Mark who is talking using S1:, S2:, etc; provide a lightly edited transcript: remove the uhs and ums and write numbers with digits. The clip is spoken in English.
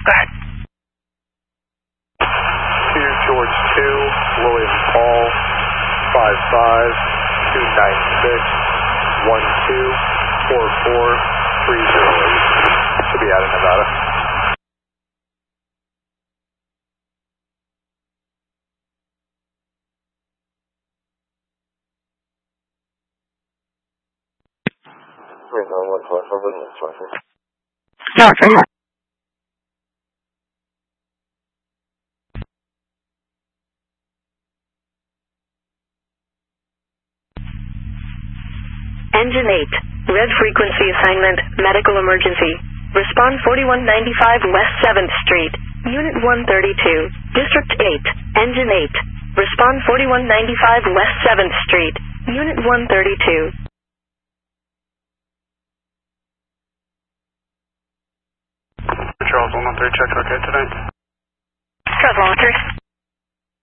S1: Go ahead.
S2: 2 George 2, William Paul, 55-296-12-44-308. Should be out of Nevada.
S1: No, it's right here.
S3: Engine 8, red frequency assignment, medical emergency. Respond 4195 West 7th Street, Unit 132, District 8, Engine 8. Respond 4195 West 7th Street, Unit 132.
S2: Charles 113, check okay tonight.
S1: Charles 113.